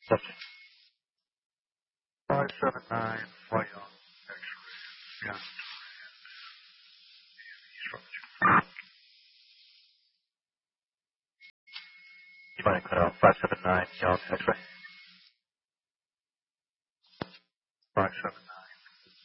Subject 579, flight on X-ray. Yeah. You might cut out 579, Young X-ray. 579.